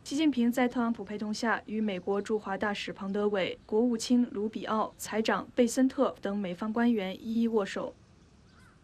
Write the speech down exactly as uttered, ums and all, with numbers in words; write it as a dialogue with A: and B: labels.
A: 习近平在特朗普陪同下，与美国驻华大使庞德伟、国务卿卢比奥、财长贝森特等美方官员一一握手。